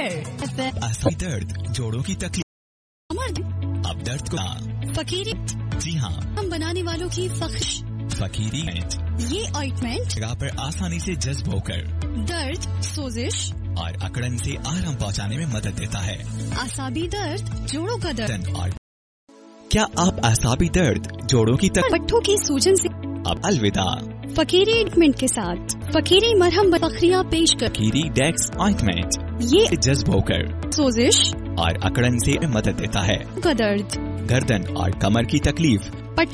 Air, आसानी दर्द, जोड़ों की तकलीफ, अब दर्द को फकीरी, जी हाँ, हम बनाने वालों की ख्वाहिश। फकीरी ये ऑइंटमेंट जगह पर आसानी से जज्ब होकर दर्द, सोजिश और अकड़न से आराम पहुंचाने में मदद देता है। आसाबी दर्द, जोड़ों का दर्द और क्या आप आसाबी दर्द, जोड़ों की तकलीफ, पट्टों की सूजन से अब अलविदा। फकीरी ऑइंटमेंट के साथ फकीरी मरहम बखरिया पेश कर फकीरी डेक्स ऑइंटमेंट ये जज्ब होकर सोजिश और अकड़न से मदद देता है। का दर्द, गर्दन और कमर की तकलीफ